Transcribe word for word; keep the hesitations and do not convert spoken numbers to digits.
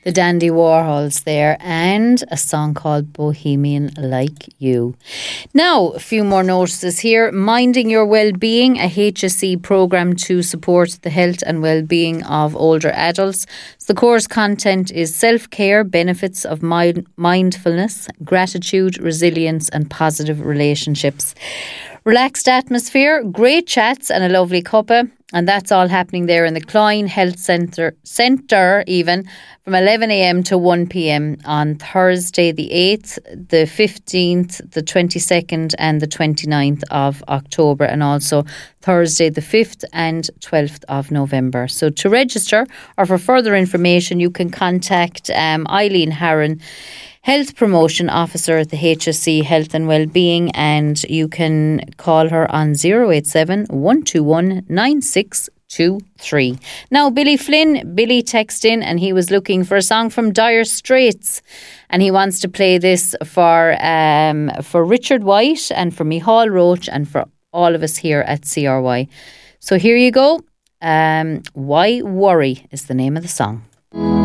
The Dandy Warhols there, and a song called Bohemian Like You. Now, a few more notices here. Minding Your Wellbeing, a H S E programme to support the health and well-being of older adults. So the course content is self-care, benefits of mind- mindfulness, gratitude, resilience and positive relationships. Relaxed atmosphere, great chats and a lovely cuppa. And that's all happening there in the Clyne Health Centre, Centre even, from eleven a.m. to one p.m. on Thursday the eighth, the fifteenth, the twenty-second and the twenty-ninth of October, and also Thursday the fifth and twelfth of November. So to register or for further information, you can contact um, Eileen Harron, Health Promotion Officer at the H S C Health and Wellbeing, and you can call her on zero eight seven, one two one, nine six two three. Now, Billy Flynn, Billy texted in and he was looking for a song from Dire Straits, and he wants to play this for um, for Richard White and for Micheál Roach and for all of us here at C R Y. So here you go. Um, Why Worry is the name of the song.